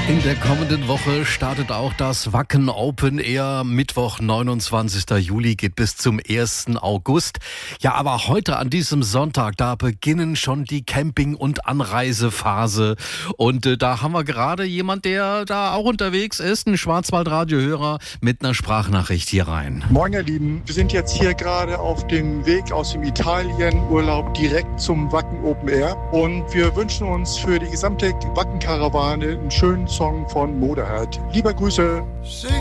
In der kommenden Woche startet auch das Wacken Open Air. Mittwoch, 29. Juli, geht bis zum 1. August. Ja, aber heute an diesem Sonntag, da beginnen schon die Camping- und Anreisephase. Und da haben wir gerade jemand, der da auch unterwegs ist, ein Schwarzwald-Radio-Hörer mit einer Sprachnachricht hier rein. Moin ihr Lieben, wir sind jetzt hier gerade auf dem Weg aus dem Italienurlaub direkt zum Wacken Open Air. Und wir wünschen uns für die gesamte Wacken-Karawane einen schönen Song von Motorhead. Liebe Grüße.